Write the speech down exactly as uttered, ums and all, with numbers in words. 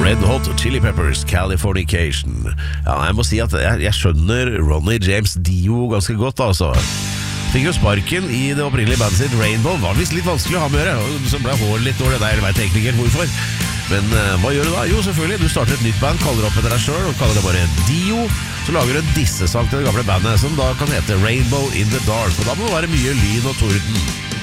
Red Hot Chili Peppers, Californication. Ja, jeg må si at jeg, jeg skjønner Ronny James Dio ganske godt, altså. Fikk jo sparken i det opprinnelige bandet sitt Rainbow. Var visst litt vanskelig å ha med å gjøre. Så ble håret litt dårlig der, jeg vet egentlig ikke hvorfor. Men uh, hva gjør du da? Jo, selvfølgelig, du starter et nytt band, kaller opp etter deg selv og kaller det bare Dio. Så lager du en dissesang til det gamle bandet som da kan hete Rainbow in the Dark. Og da må det være mye lyn og torden.